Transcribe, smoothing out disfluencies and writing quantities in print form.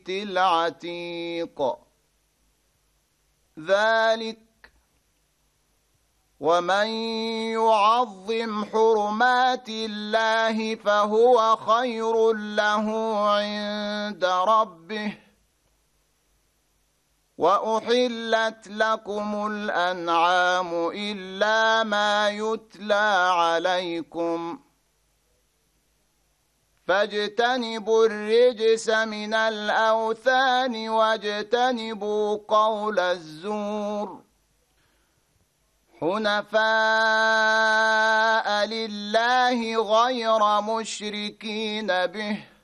العتيق ذلك ومن يعظم حرمات الله فهو خير له عند ربه وأحلت لكم الأنعام إلا ما يتلى عليكم فاجتنبوا الرجس من الأوثان واجتنبوا قول الزور حنفاء لله غير مشركين به